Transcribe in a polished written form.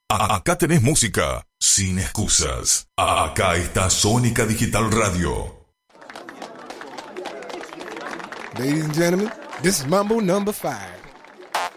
Acá tenés música sin excusas. Acá está Sónica Digital Radio. Ladies and gentlemen, this is Mambo number 5.